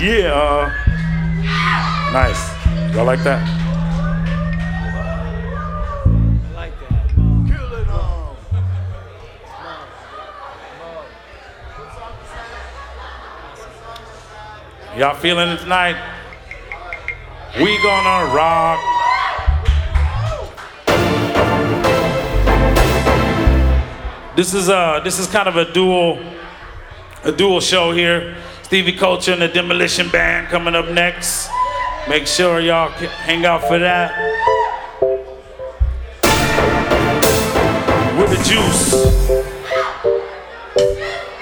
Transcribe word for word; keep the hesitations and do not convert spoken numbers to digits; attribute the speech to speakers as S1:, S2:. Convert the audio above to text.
S1: Yeah. Uh, nice. Y'all like that?
S2: I like that. Kill it all.
S1: Y'all feeling it tonight? We gonna rock. This is uh this is kind of a dual a dual show here. Stevie Culture and the Demolition Band coming up next. Make sure y'all hang out for that. With the juice.